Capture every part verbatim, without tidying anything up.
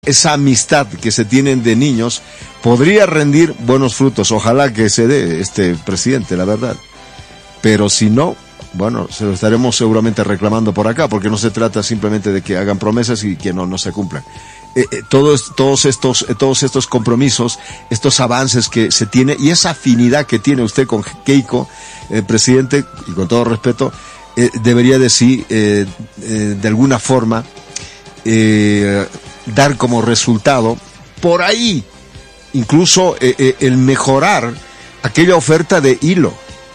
esa amistad que se tienen de niños podría rendir buenos frutos. Ojalá que se dé este presidente, la verdad. Pero si no, bueno, se lo estaremos seguramente reclamando por acá, porque no se trata simplemente de que hagan promesas y que no, no se cumplan. Eh, eh, todos, todos estos, eh, todos estos compromisos, estos avances que se tiene y esa afinidad que tiene usted con Keiko, eh, presidente, y con todo respeto, eh, debería decir, eh, eh, de alguna forma, eh, dar como resultado, por ahí, incluso eh, eh, el mejorar aquella oferta de hilo.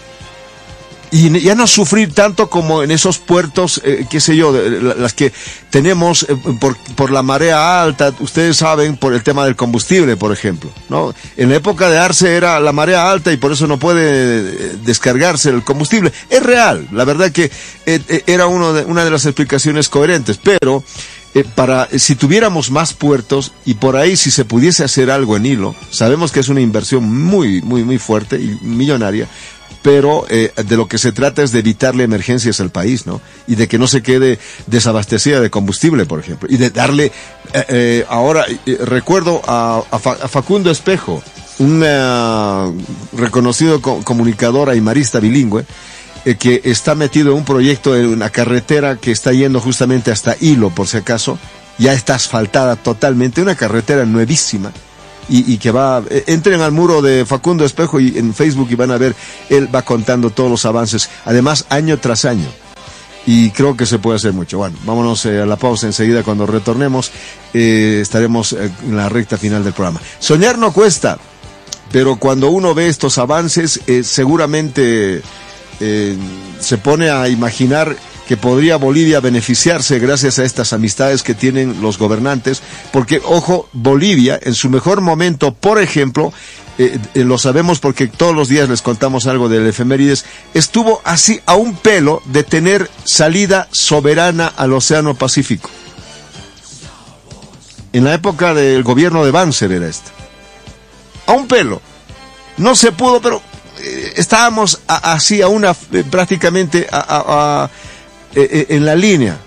Y ya no sufrir tanto como en esos puertos, eh, qué sé yo, de, las que tenemos eh, por, por la marea alta, ustedes saben, por el tema del combustible, por ejemplo, ¿no? En la época de Arce era la marea alta y por eso no puede descargarse el combustible. Es real, la verdad que eh, eh, era uno de, una de las explicaciones coherentes, pero eh, para si tuviéramos más puertos y por ahí si se pudiese hacer algo en hilo, sabemos que es una inversión muy, muy, muy fuerte y millonaria, pero eh, de lo que se trata es de evitarle emergencias al país, ¿no? Y de que no se quede desabastecida de combustible, por ejemplo. Y de darle, eh, eh, ahora, eh, recuerdo a, a, Fa, a Facundo Espejo, un uh, reconocido co comunicador aymarista bilingüe, eh, que está metido en un proyecto en una carretera que está yendo justamente hasta Hilo, por si acaso, ya está asfaltada totalmente, una carretera nuevísima. Y, y que va, eh, entren al muro de Facundo Espejo y en Facebook y van a ver, él va contando todos los avances, además año tras año, y creo que se puede hacer mucho. Bueno, vámonos eh, a la pausa enseguida. Cuando retornemos eh, estaremos eh, en la recta final del programa. Soñar no cuesta, pero cuando uno ve estos avances eh, seguramente eh, se pone a imaginar que podría Bolivia beneficiarse gracias a estas amistades que tienen los gobernantes, porque, ojo, Bolivia, en su mejor momento, por ejemplo, eh, eh, lo sabemos porque todos los días les contamos algo del efemérides, estuvo así a un pelo de tener salida soberana al Océano Pacífico. En la época del gobierno de Banzer era esta. A un pelo. No se pudo, pero eh, estábamos a, así a una, eh, prácticamente a... a, a en la línea,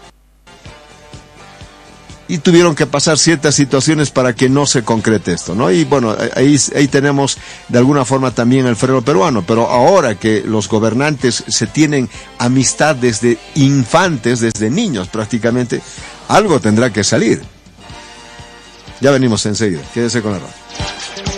y tuvieron que pasar ciertas situaciones para que no se concrete esto, ¿no? Y bueno, ahí, ahí tenemos de alguna forma también el freno peruano, pero ahora que los gobernantes se tienen amistad desde infantes, desde niños prácticamente, algo tendrá que salir. Ya venimos enseguida, quédese con la radio.